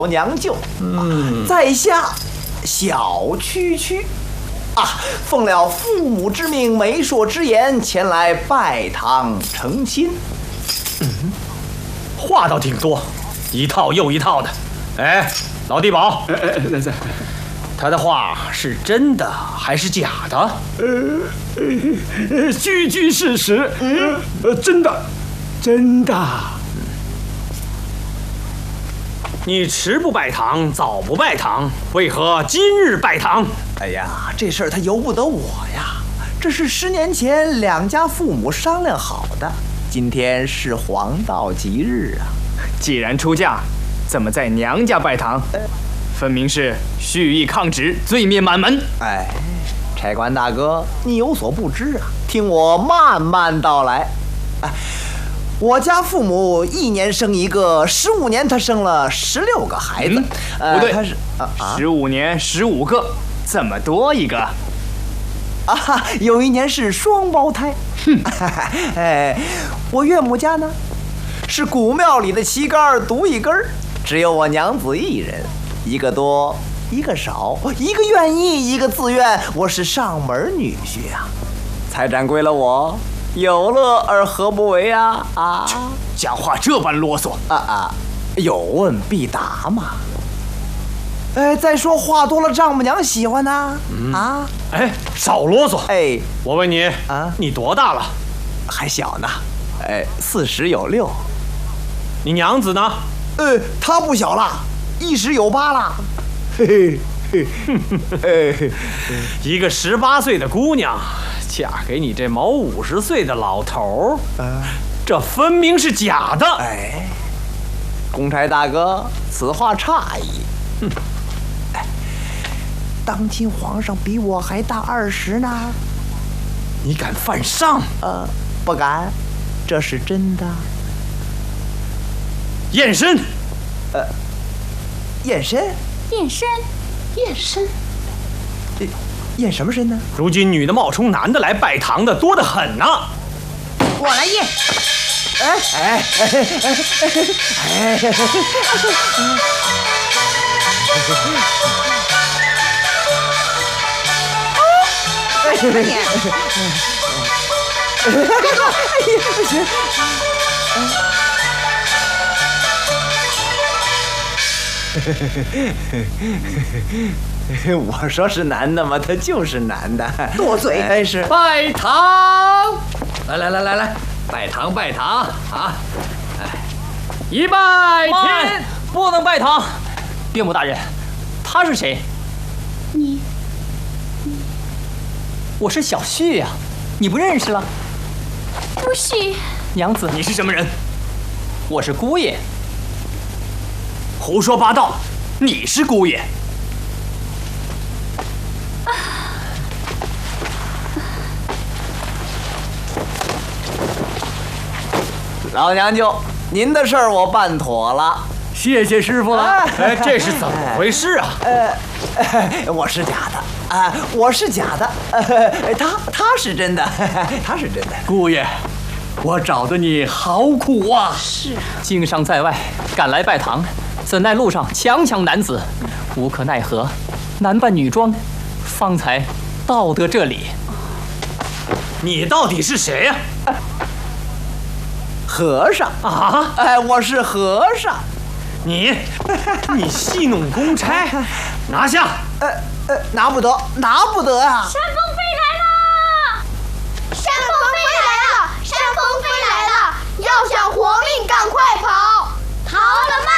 娘舅，在下小区区，奉了父母之命、媒妁之言，前来拜堂成亲。 话倒挺多，一套又一套的。哎，老地保，他的话是真的还是假的？ 句句事实。真的，真的。 你迟不拜堂，早不拜堂，为何今日拜堂？ 哎呀，这事儿他由不得我呀，这是10年前两家父母商量好的。今天是黄道吉日啊！ 既然出嫁，怎么在娘家拜堂？分明是蓄意抗旨，罪灭满门。 哎，差官大哥，你有所不知啊，听我慢慢道来。我家父母1年生一个，15年他生了16个孩子。 不对， 他是 15年15个，怎么多一个？ 有1年是双胞胎。哎，我岳母家呢，是古庙里的旗杆独一根儿，只有我娘子一人，一个多，一个少，一个愿意，一个自愿，我是上门女婿啊。财产归了我，有乐而何不为啊？ 讲话这般啰嗦有问必答嘛。再说话多了，丈母娘喜欢呢。 哎，少啰嗦。 我问你你多大了？ 还小呢，40有6。 你娘子呢？ 她不小了，10有8了。 一个18岁的姑娘，嫁给你这毛50岁的老头儿，这分明是假的。 公差大哥，此话差矣。当今皇上比我还大20呢。 你敢犯上？ 不敢，这是真的。 验身。 验身？ 验身？验身？ 验什么身呢？ 如今女的冒充男的来拜堂的多得很呢。 我来验。 我说是男的吗？他就是男的。 多嘴。 是拜堂，来，拜堂啊！一拜天， 不能拜堂。岳母大人，他是谁？我是小旭呀，你不认识了？ 不许！ 娘子，你是什么人？我是姑爷。 胡说八道！你是姑爷。 老娘舅，您的事儿我办妥了， 谢谢师傅了。 这是怎么回事啊？ 我是假的我是假的，他是真的，他是真的。 姑爷，我找的你好苦啊！ 是， 经商在外，赶来拜堂，怎奈路上强男子，无可奈何，男扮女装，方才到得这里。 你到底是谁呀？ 和尚啊！ 我是和尚。 你戏弄公差，拿下！ 拿不得啊！ 山风飞来了！山风飞来了！要想活命，赶快跑！逃了吗？